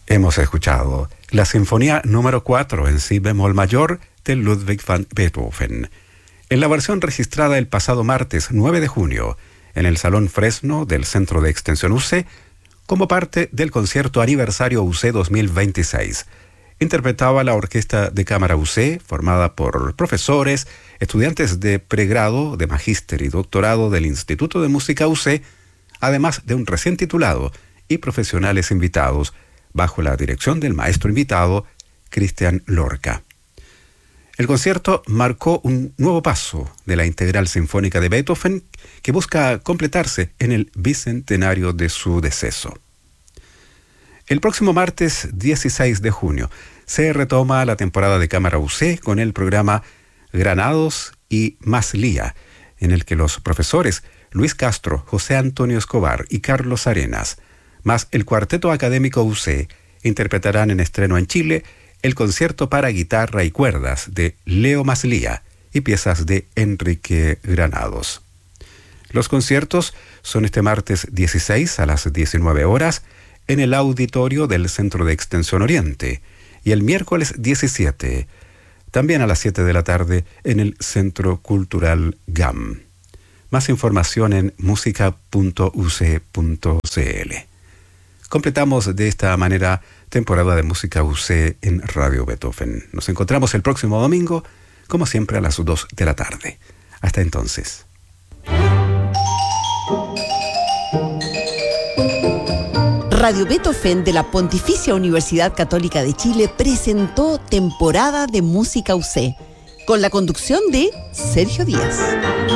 Hemos escuchado la Sinfonía número 4 en si bemol mayor de Ludwig van Beethoven, en la versión registrada el pasado martes 9 de junio en el Salón Fresno del Centro de Extensión UC, como parte del concierto aniversario UC 2026. Interpretaba la Orquesta de Cámara UC, formada por profesores, estudiantes de pregrado, de magíster y doctorado del Instituto de Música UC, además de un recién titulado y profesionales invitados, bajo la dirección del maestro invitado, Cristian Lorca. El concierto marcó un nuevo paso de la Integral Sinfónica de Beethoven, que busca completarse en el bicentenario de su deceso. El próximo martes 16 de junio se retoma la temporada de Cámara UC con el programa Granados y Más Lía, en el que los profesores Luis Castro, José Antonio Escobar y Carlos Arenas, más el Cuarteto Académico UC, interpretarán en estreno en Chile el concierto para guitarra y cuerdas de Leo Maslía y piezas de Enrique Granados. Los conciertos son este martes 16 a las 19 horas en el auditorio del Centro de Extensión Oriente y el miércoles 17, también a las 7 de la tarde, en el Centro Cultural GAM. Más información en musica.uc.cl. Completamos de esta manera temporada de Música UC en Radio Beethoven. Nos encontramos el próximo domingo, como siempre, a las 2 de la tarde. Hasta entonces. Radio Beethoven de la Pontificia Universidad Católica de Chile presentó Temporada de Música UC, con la conducción de Sergio Díaz.